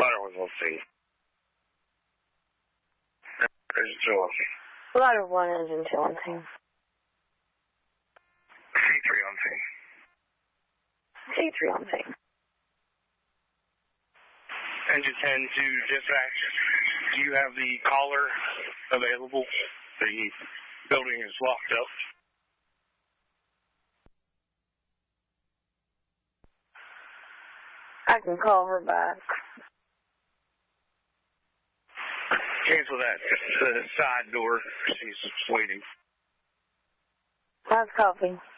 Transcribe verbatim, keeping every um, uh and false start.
Ladder was on scene. Engine two on scene. Ladder one, engine two on scene. C three on scene. C three on scene. Engine ten to dispatch. Do you have the caller available? The building is locked up. I can call her back. Cancel that. The side door. She's waiting. That's copy.